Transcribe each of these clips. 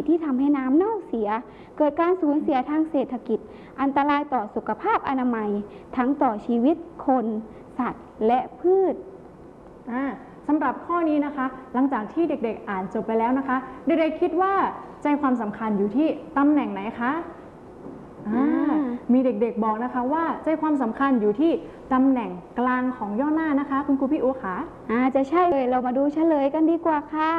ที่ทำให้น้ำเน่าเสียเกิดการสูญเสียทางเศรษฐกิจอันตรายต่อสุขภาพอนามัยทั้งต่อชีวิตคนสัตว์และพืชสำหรับข้อนี้นะคะหลังจากที่เด็กๆอ่านจบไปแล้วนะคะเด็กๆคิดว่าใจความสำคัญอยู่ที่ตำแหน่งไหนคะมีเด็กๆบอกนะคะว่าใจความสำคัญอยู่ที่ตำแหน่งกลางของย่อหน้านะคะคุณครูพี่อู๋คะจะใช่เลยเรามาดูเฉลยกันดีกว่าค่ะ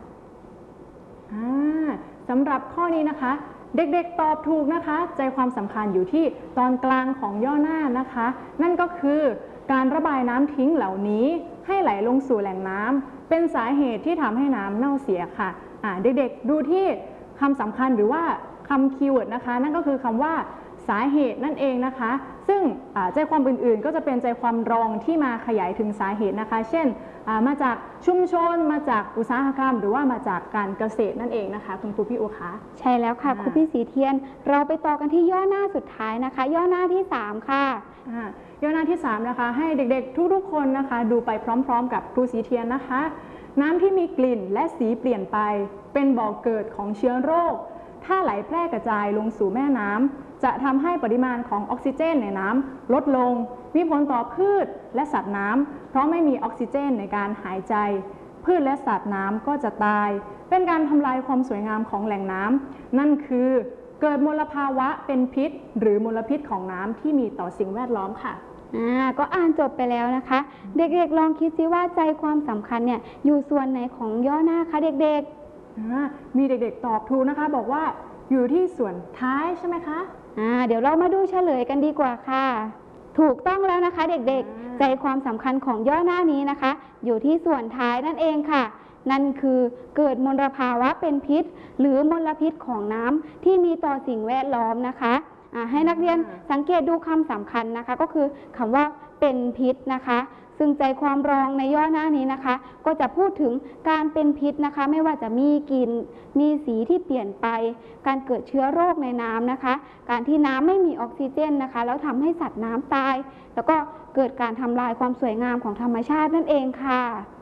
สำหรับข้อนี้นะคะเด็กๆตอบถูกนะคะใจความสำคัญอยู่ที่ตอนกลางของย่อหน้านะคะนั่นก็คือการระบายน้ำทิ้งเหล่านี้ให้ไหลลงสู่แหล่งน้ำเป็นสาเหตุที่ทำให้น้ำเน่าเสียค่ะเด็กๆดูที่คำสำคัญหรือว่าคำคีย์เวิร์ดนะคะนั่นก็คือคำว่าสาเหตุนั่นเองนะคะซึ่งใจความอื่นๆก็จะเป็นใจความรองที่มาขยายถึงสาเหตุนะคะเช่นมาจากชุมชนมาจากอุตสาหกรรมหรือว่ามาจากการเกษตรนั่นเองนะคะคุณครูพี่อู๋คะใช่แล้วค่ะครูพี่สีเทียนเราไปต่อกันที่ย่อหน้าสุดท้ายนะคะย่อหน้าที่3ค่ะย่อหน้าที่3นะคะให้เด็กๆทุกๆคนนะคะดูไปพร้อมๆกับครูสีเทียนนะคะน้ำที่มีกลิ่นและสีเปลี่ยนไปเป็นบ่อกเกิดของเชื้อโรคถ้าไหลแพร่กระจายลงสู่แม่น้ำจะทำให้ปริมาณของออกซิเจนในน้ำลดลงมีผลต่อพืชและสัตว์น้ำเพราะไม่มีออกซิเจนในการหายใจพืชและสัตว์น้ำก็จะตายเป็นการทำลายความสวยงามของแหล่งน้ำนั่นคือเกิดมลภาวะเป็นพิษหรือมลพิษของน้ำที่มีต่อสิ่งแวดล้อมค่ะก็อ่านจบไปแล้วนะคะเด็กๆลองคิดซิว่าใจความสำคัญเนี่ยอยู่ส่วนไหนของย่อหน้าคะเด็กๆมีเด็กๆตอบถูกนะคะบอกว่าอยู่ที่ส่วนท้ายใช่ไหมคะเดี๋ยวเรามาดูเฉลยกันดีกว่าค่ะถูกต้องแล้วนะคะเด็กๆใจความสำคัญของย่อหน้านี้นะคะอยู่ที่ส่วนท้ายนั่นเองค่ะนั่นคือเกิดมลภาวะเป็นพิษหรือมลพิษของน้ำที่มีต่อสิ่งแวดล้อมนะคะให้นักเรียนสังเกตดูคำสำคัญนะคะก็คือคำว่าเป็นพิษนะคะซึ่งใจความรองในย่อหน้านี้นะคะก็จะพูดถึงการเป็นพิษนะคะไม่ว่าจะมีกลิ่นมีสีที่เปลี่ยนไปการเกิดเชื้อโรคในน้ำนะคะการที่น้ำไม่มีออกซิเจนนะคะแล้วทำให้สัตว์น้ำตายแล้วก็เกิดการทำลายความสวยงามของธรรมชาตินั่นเองค่ะ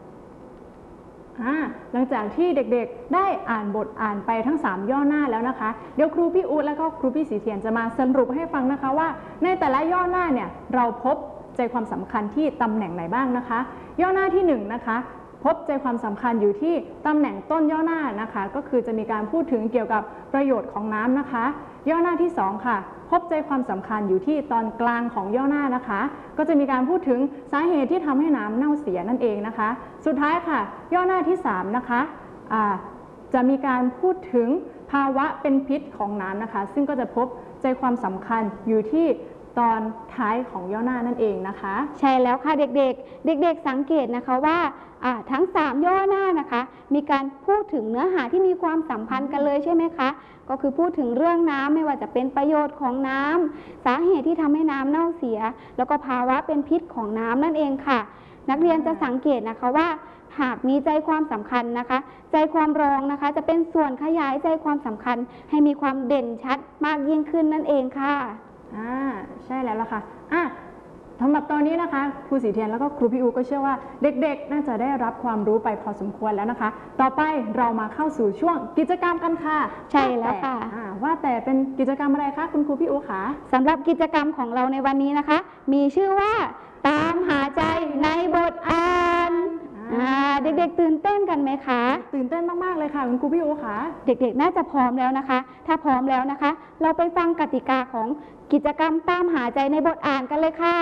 หลังจากที่เด็กๆได้อ่านบทอ่านไปทั้ง3ย่อหน้าแล้วนะคะเดี๋ยวครูพี่อุ๊ดและก็ครูพี่สีเทียนจะมาสรุปให้ฟังนะคะว่าในแต่ละย่อหน้าเนี่ยเราพบใจความสำคัญที่ตำแหน่งไหนบ้างนะคะย่อหน้าที่1นะคะพบใจความสำคัญอยู่ที่ตำแหน่งต้นย่อหน้านะคะก็คือจะมีการพูดถึงเกี่ยวกับประโยชน์ของน้ำนะคะย่อหน้าที่2ค่ะพบใจความสำคัญอยู่ที่ตอนกลางของย่อหน้านะคะก็จะมีการพูดถึงสาเหตุที่ทำให้น้ำเน่าเสียนั่นเองนะคะสุดท้ายค่ะย่อหน้าที่3นะคะจะมีการพูดถึงภาวะเป็นพิษของน้ำนะคะซึ่งก็จะพบใจความสำคัญอยู่ที่ตอนท้ายของย่อหน้านั่นเองนะคะใช่แล้วค่ะเด็กๆสังเกตนะคะว่าทั้ง3ย่อหน้านะคะมีการพูดถึงเนื้อหาที่มีความสัมพันธ์กันเลยใช่ไหมคะก็คือพูดถึงเรื่องน้ำไม่ว่าจะเป็นประโยชน์ของน้ำสาเหตุที่ทำให้น้ำเน่าเสียแล้วก็ภาวะเป็นพิษของน้ำนั่นเองค่ะนักเรียนจะสังเกตนะคะว่าหากมีใจความสำคัญนะคะใจความรองนะคะจะเป็นส่วนขยายใจความสำคัญให้มีความเด่นชัดมากยิ่งขึ้นนั่นเองค่ะใช่แล้วล่ะค่ะสำหรับตอนนี้นะคะครูสีเทียนแล้วก็ครูพี่อูก็เชื่อว่าเด็กๆน่าจะได้รับความรู้ไปพอสมควรแล้วนะคะต่อไปเรามาเข้าสู่ช่วงกิจกรรมกันค่ะใช่แล้วค่ะว่าแต่เป็นกิจกรรมอะไรคะคุณครูพี่อูคะสำหรับกิจกรรมของเราในวันนี้นะคะมีชื่อว่าตามหาใจในบทอ่านเด็กๆตื่นเต้นกันไหมคะตื่นเต้นมากๆเลยค่ะคุณครูพี่อูคะเด็กๆน่าจะพร้อมแล้วนะคะถ้าพร้อมแล้วนะคะเราไปฟังกติกาของกิจกรรมตามหาใจในบทอ่านกันเลยค่ะ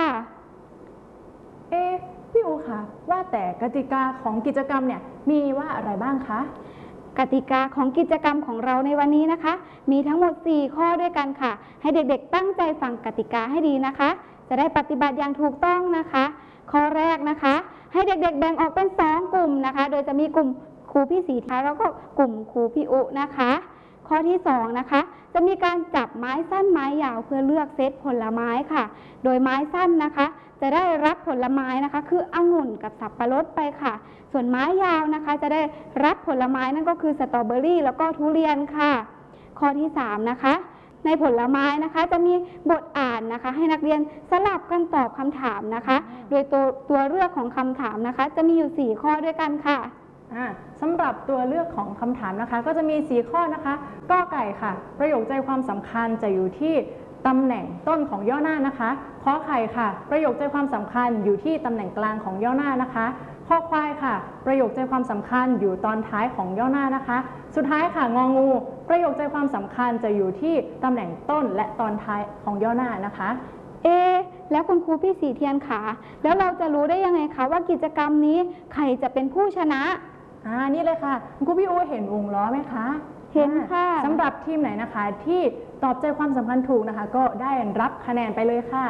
พี่อูคะว่าแต่กติกาของกิจกรรมเนี่ยมีว่าอะไรบ้างคะกติกาของกิจกรรมของเราในวันนี้นะคะมีทั้งหมด4ข้อด้วยกันค่ะให้เด็กๆตั้งใจฟังกติกาให้ดีนะคะจะได้ปฏิบัติอย่างถูกต้องนะคะข้อแรกนะคะให้เด็กๆแบ่งออกเป็น2กลุ่มนะคะโดยจะมีกลุ่มครูพี่สีเทียนแล้วก็กลุ่มครูพี่อุนะคะข้อที่2นะคะจะมีการจับไม้สั้นไม้ยาวเพื่อเลือกเซตผลไม้ค่ะโดยไม้สั้นนะคะจะได้รับผลไม้นะคะคือองุ่นกับสับปะรดไปค่ะส่วนไม้ยาวนะคะจะได้รับผลไม้นั่นก็คือสตรอเบอรี่แล้วก็ทุเรียนค่ะข้อที่3นะคะในผลไม้นะคะจะมีบทอ่านนะคะให้นักเรียนสลับกันตอบคำถามนะคะโดยตัวเลือกของคำถามนะคะจะมีอยู่4ข้อด้วยกันค่ะสำหรับตัวเลือกของคำถามนะคะก็จะมี4ข้อนะคะกไก่ค่ะประโยคใจความสำคัญจะอยู่ที่ตำแหน่งต้นของย่อหน้านะคะขอไข่ค่ะประโยคใจความสำคัญอยู่ที่ตำแหน่งกลางของย่อหน้านะคะคอควายค่ะประโยคใจความสำคัญอยู่ตอนท้ายของย่อหน้านะคะสุดท้ายค่ะงองูประโยคใจความสำคัญจะอยู่ที่ตำแหน่งต้นและตอนท้ายของย่อหน้านะคะแล้วคุณครูพี่สีเทียนค่ะแล้วเราจะรู้ได้ยังไงคะว่ากิจกรรมนี้ใครจะเป็นผู้ชนะนี่เลยค่ะคุณครูพี่อูเห็นวงล้อไหมคะเห็นค่ะสำหรับทีมไหนนะคะที่ตอบใจความสำคัญถูกนะคะก็ได้รับคะแนนไปเลยค่ะ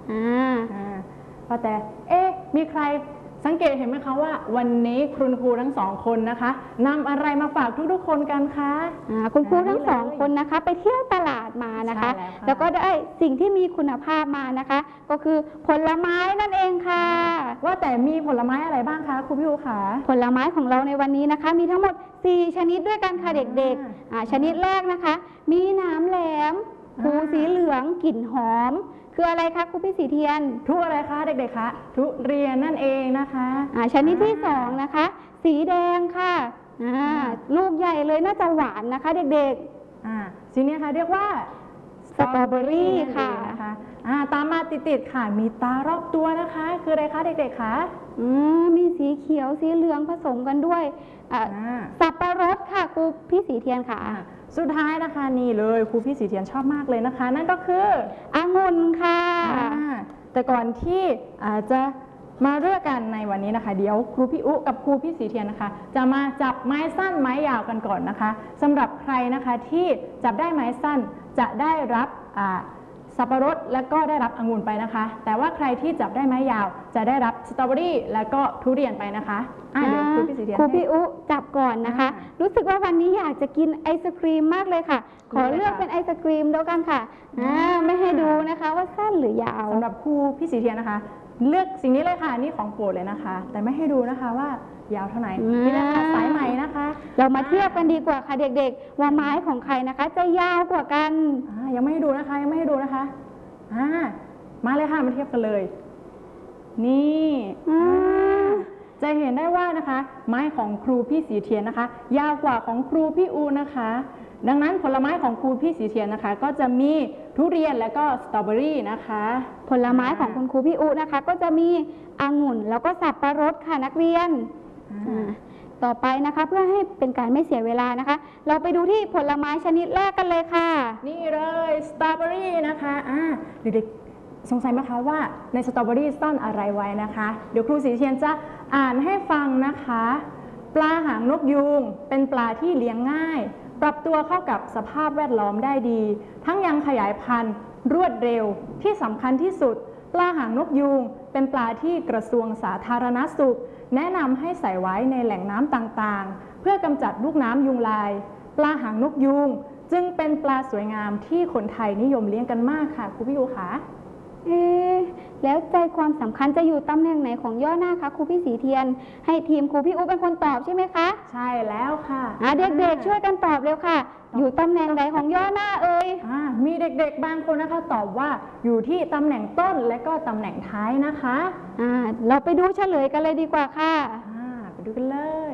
แต่มีใครสังเกตเห็นไหมคะว่าวันนี้คุณครูทั้งสองคนนะคะนำอะไรมาฝากทุกๆคนกันคะคุณครูทั้งสองคนนะคะไปเที่ยวตลาดมานะคะแล้วก็ได้สิ่งที่มีคุณภาพมานะคะก็คือผลไม้นั่นเองค่ะว่าแต่มีผลไม้อะไรบ้างคะครูพี่อูค่ะผลไม้ของเราในวันนี้นะคะมีทั้งหมด4ชนิดด้วยกันค่ะเด็กๆชนิดแรกนะคะมีหนามแหลมภูสีเหลืองกลิ่นหอมคืออะไรคะครูพี่สีเทียนทุอะไรคะเด็กๆคะทุเรียนนั่นเองนะคะชนิดที่2นะคะสีแดงค่ะลูกใหญ่เลยน่าจะหวานนะคะเด็กๆสีนี้ค่ะเรียกว่าสตรอเบอรี่ค่ะตามมาติดๆค่ะมีตารอบตัวนะคะคืออะไรคะเด็กๆคะมีสีเขียวสีเหลืองผสมกันด้วยสับปะรดค่ะครูพี่สีเทียนค่ะสุดท้ายนะคะนี่เลยครูพี่สีเทียนชอบมากเลยนะคะนั่นก็คือองุ่นค่ะแต่ก่อนที่จะมาเลือกกันในวันนี้นะคะเดี๋ยวครูพี่อุกับครูพี่สีเทียนนะคะจะมาจับไม้สั้นไม้ยาวกันก่อนนะคะสำหรับใครนะคะที่จับได้ไม้สั้นจะได้รับสับปะรดและก็ได้รับองุ่นไปนะคะแต่ว่าใครที่จับได้ไม้ยาวจะได้รับสตรอเบอรี่และก็ทุเรียนไปนะคะเดี๋ยวครูพี่สีเทียนครูพี่อุจับก่อนนะคะรู้สึกว่าวันนี้อยากจะกินไอศครีมมากเลยค่ะขอเลือกเป็นไอศครีมแล้วกันค่ะไม่ให้ดูนะคะว่าสั้นหรือยาวสำหรับครูพี่สีเทียนนะคะเลือกสิ่งนี้เลยค่ะนี่ของโปรดเลยนะคะแต่ไม่ให้ดูนะคะว่ายาวเท่าไหร่นี่นะคะสายไหมนะคะเรามาเทียบกันดีกว่าค่ะเด็กๆว่าไม้ของใครนะคะจะยาวกว่ากันยังไม่ให้ดูนะคะยังไม่ให้ดูนะคะมาเลยค่ะมาเทียบกันเลยนี่จะเห็นได้ว่านะคะไม้ของครูพี่สีเทียนนะคะยาวกว่าของครูพี่อูนะคะดังนั้นผลไม้ของครูพี่สีเทียนนะคะก็จะมีทุเรียนและก็สตรอเบอรี่นะคะผลไม้ของคุณครูพี่อูนะคะก็จะมีองุ่นแล้วก็สับปะรดค่ะนักเรียนต่อไปนะคะเพื่อให้เป็นการไม่เสียเวลานะคะเราไปดูที่ผลไม้ชนิดแรกกันเลยค่ะนี่เลยสตรอเบอรี่นะคะเด็กๆสงสัยไหมคะว่าในสตรอเบอรี่ซ่อนอะไรไว้นะคะเดี๋ยวครูสีเทียนจะอ่านให้ฟังนะคะปลาหางนกยูงเป็นปลาที่เลี้ยงง่ายปรับตัวเข้ากับสภาพแวดล้อมได้ดีทั้งยังขยายพันธุ์รวดเร็วที่สำคัญที่สุดปลาหางนกยูงเป็นปลาที่กระทรวงสาธารณสุขแนะนำให้ใส่ไว้ในแหล่งน้ำต่างๆเพื่อกำจัดลูกน้ำยุงลายปลาหางนกยูงจึงเป็นปลาสวยงามที่คนไทยนิยมเลี้ยงกันมากค่ะครูพี่ยูคะแล้วใจความสำคัญจะอยู่ตำแหน่งไหนของย่อหน้าคะครูพี่สีเทียนให้ทีมครูพี่อุ๊เป็นคนตอบใช่ไหมคะใช่แล้วค่ะเด็กๆช่วยกันตอบเร็วค่ะอยู่ตำแหน่งไหนของย่อหน้ามีเด็กๆบางคนนะคะตอบว่าอยู่ที่ตำแหน่งต้นและก็ตำแหน่งท้ายนะคะเราไปดูเฉลยกันเลยดีกว่าค่ะไปดูกันเลย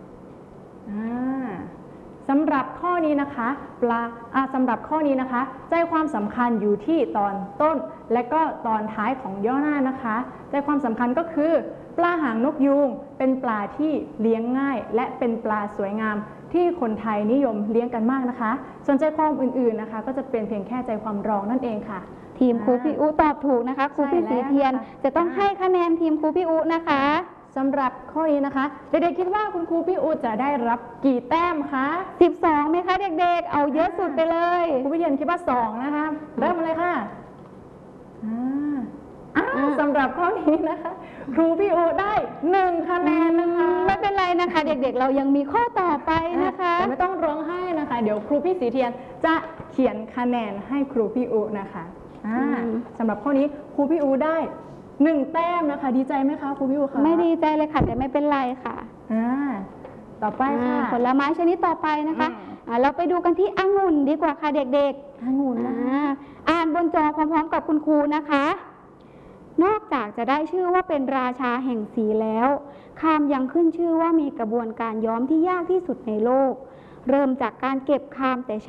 สำหรับข้อนี้นะคะสำหรับข้อนี้นะคะใจความสำคัญอยู่ที่ตอนต้นและก็ตอนท้ายของย่อหน้านะคะใจความสำคัญก็คือปลาหางนกยูงเป็นปลาที่เลี้ยงง่ายและเป็นปลาสวยงามที่คนไทยนิยมเลี้ยงกันมากนะคะส่วนใจความอื่นๆนะคะก็จะเป็นเพียงแค่ใจความรองนั่นเองค่ะทีมครูพี่อุตอบถูกนะคะครูพี่สีเทียนจะต้องให้คะแนนทีมครูพี่อุนะคะสำหรับข้อนี้นะคะเด็กๆคิดว่าคุณครูพี่อูจะได้รับกี่แต้มคะ 12ไหมคะเด็กๆเอาเยอะสุดไปเลยครูพี่เทียนคิดว่า2นะคะเริ่มมาเลยค่ะสำหรับข้อนี้นะคะครูพี่อูได้1คะแนนนะคะไม่เป็นไรนะคะเด็กๆเรายังมีข้อต่อไปนะคะแต่ไม่ต้องร้องไห้นะคะเดี๋ยวครูพี่สีเทียนจะเขียนคะแนนให้ครูพี่อูนะคะสำหรับข้อนี้ครูพี่อูได้1 แต้มนะคะดีใจไหมคะครูพี่อูคะไม่ดีใจเลยค่ะแต่ไม่เป็นไรค่ะต่อไปค่ะผลไม้ชนิดต่อไปนะคะเราไปดูกันที่องุ่นดีกว่าค่ะเด็กๆองุ่นอ่านบนจอพร้อมๆกับคุณครูนะคะนอกจากจะได้ชื่อว่าเป็นราชาแห่งสีแล้วคามยังขึ้นชื่อว่ามีกระบวนการย้อมที่ยากที่สุดในโลกเริ่มจากการเก็บคามแต่